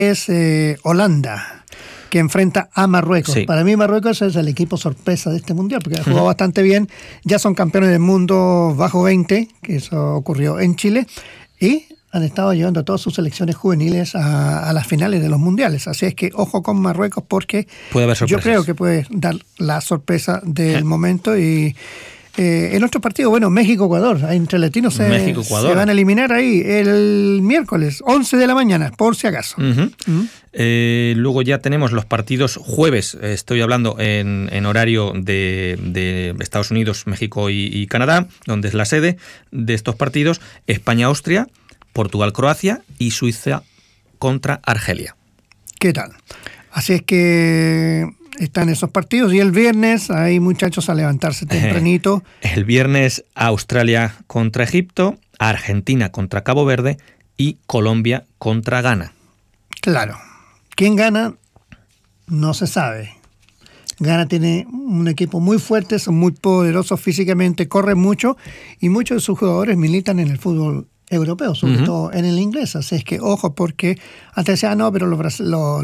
es Holanda, que enfrenta a Marruecos. Sí. Para mí Marruecos es el equipo sorpresa de este mundial, porque ha jugado bastante bien. Ya son campeones del mundo bajo 20, que eso ocurrió en Chile, y han estado llevando a todas sus selecciones juveniles a las finales de los mundiales. Así es que ojo con Marruecos, porque puede haber sorpresas. Yo creo que puede dar la sorpresa del momento. Y en otro partido, bueno, México-Ecuador, entre latinos se van a eliminar ahí el miércoles, 11 de la mañana, por si acaso. Luego ya tenemos los partidos jueves, estoy hablando en horario de Estados Unidos, México y Canadá, donde es la sede de estos partidos: España-Austria, Portugal-Croacia y Suiza contra Argelia. ¿Qué tal? Así es que están esos partidos. Y el viernes hay muchachos a levantarse tempranito. El viernes Australia contra Egipto, Argentina contra Cabo Verde y Colombia contra Ghana. Claro. ¿Quién gana? No se sabe. Ghana tiene un equipo muy fuerte, son muy poderosos físicamente, corren mucho y muchos de sus jugadores militan en el fútbol europeo, sobre todo en el inglés. Así es que ojo, porque antes decían, no, pero los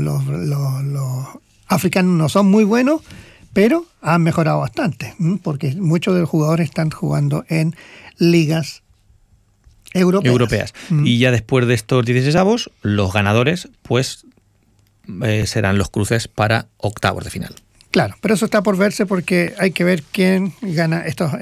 africanos no son muy buenos, pero han mejorado bastante, porque muchos de los jugadores están jugando en ligas europeas. Y ya después de estos 16avos, los ganadores pues serán los cruces para octavos de final. Claro, pero eso está por verse, porque hay que ver quién gana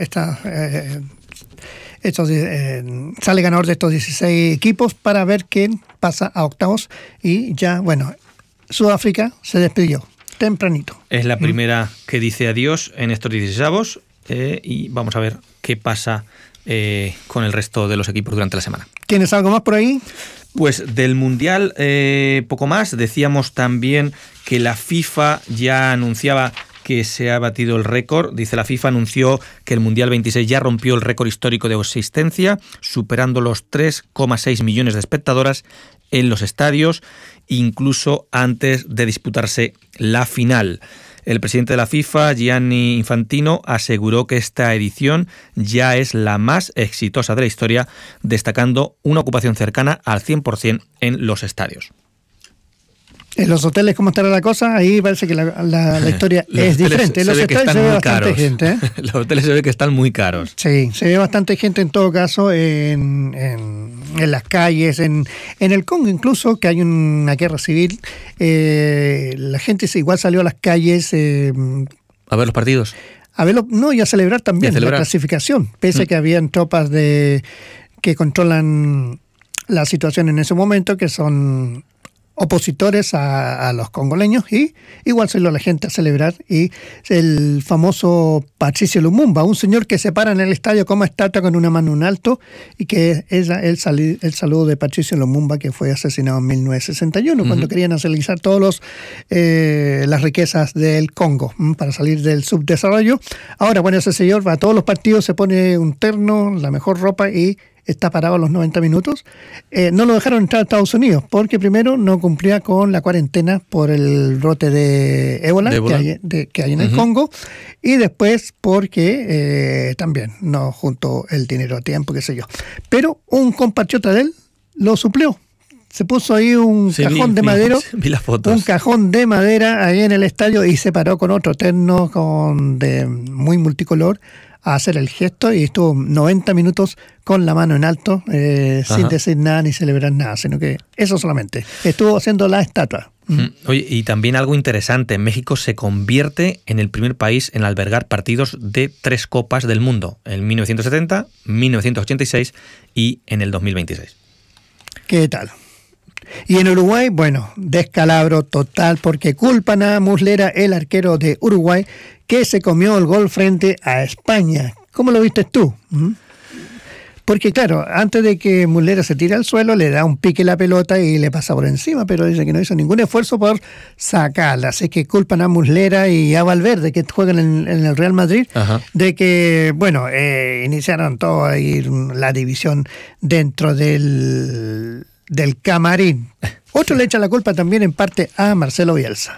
sale ganador de estos 16 equipos para ver quién pasa a octavos. Y ya, bueno, Sudáfrica se despidió tempranito. Es la primera que dice adiós en estos 16avos, y vamos a ver qué pasa con el resto de los equipos durante la semana. ¿Tienes algo más por ahí? Pues del Mundial poco más. Decíamos también que la FIFA ya anunciaba que se ha batido el récord. Dice, la FIFA anunció que el Mundial 26 ya rompió el récord histórico de asistencia, superando los 3,6 millones de espectadoras en los estadios, incluso antes de disputarse la final. El presidente de la FIFA, Gianni Infantino, aseguró que esta edición ya es la más exitosa de la historia, destacando una ocupación cercana al 100% en los estadios. En los hoteles, ¿cómo estará la cosa? Ahí parece que la historia es diferente. En los hoteles se ve bastante gente, ¿eh? Los hoteles se ve que están muy caros. Sí, se ve bastante gente en todo caso, en las calles, en el Congo incluso, que hay una guerra civil. La gente igual salió a las calles. ¿A ver los partidos? Y a celebrar también la clasificación, pese a que habían tropas que controlan la situación en ese momento, que son opositores a los congoleños, y igual salió la gente a celebrar. Y el famoso Patricio Lumumba, un señor que se para en el estadio como estatua con una mano en alto, y que es el saludo de Patricio Lumumba, que fue asesinado en 1961, cuando querían nacionalizar todas las riquezas del Congo para salir del subdesarrollo. Ahora, bueno, ese señor va a todos los partidos, se pone un terno, la mejor ropa, y está parado a los 90 minutos. No lo dejaron entrar a Estados Unidos porque primero no cumplía con la cuarentena por el brote de ébola que hay en el Congo, y después porque también no juntó el dinero a tiempo, qué sé yo. Pero un compatriota de él lo suplió. Se puso ahí un cajón de madera, un cajón de madera ahí en el estadio, y se paró con otro terno muy multicolor a hacer el gesto, y estuvo 90 minutos con la mano en alto, sin decir nada ni celebrar nada, sino que eso solamente. Estuvo haciendo la estatua. Oye, y también algo interesante, México se convierte en el primer país en albergar partidos de 3 Copas del Mundo, en 1970, 1986 y en el 2026. ¿Qué tal? Y en Uruguay, bueno, descalabro total, porque culpan a Muslera, el arquero de Uruguay, que se comió el gol frente a España. ¿Cómo lo viste tú? Porque claro, antes de que Muslera se tire al suelo, le da un pique la pelota y le pasa por encima, pero dice que no hizo ningún esfuerzo por sacarla. Así que culpan a Muslera y a Valverde, que juegan en el Real Madrid, de que, bueno, iniciaron toda la división dentro del camarín. Otro le echa la culpa también en parte a Marcelo Bielsa.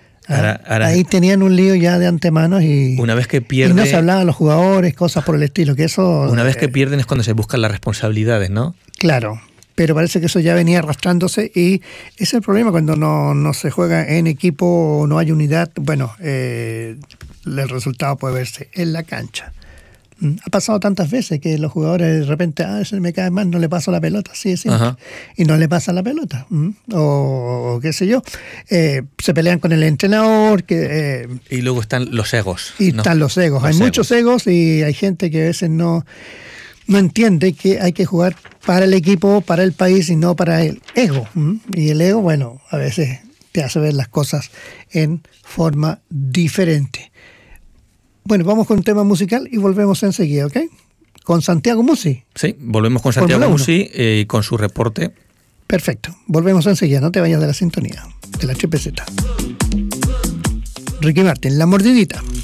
Ahí tenían un lío ya de antemano, y una vez que pierde, y no se hablaban a los jugadores, cosas por el estilo, que eso... Una vez que pierden es cuando se buscan las responsabilidades, ¿no? Claro. pero parece que eso ya venía arrastrándose y ese es el problema cuando no se juega en equipo o no hay unidad. Bueno, el resultado puede verse en la cancha. Ha pasado tantas veces que los jugadores de repente, se me cae mal, no le paso la pelota, sí, y no le pasa la pelota, o qué sé yo, se pelean con el entrenador. Y luego están los egos. Están los egos, hay muchos egos y hay gente que a veces no entiende que hay que jugar para el equipo, para el país y no para el ego. Y el ego, bueno, a veces te hace ver las cosas en forma diferente. Bueno, vamos con un tema musical y volvemos enseguida, ¿ok? Con Santiago Musi. Sí, volvemos con Santiago Musi y con su reporte. Perfecto, volvemos enseguida, no te vayas de la sintonía, de la HPZ. Ricky Martin, La Mordidita.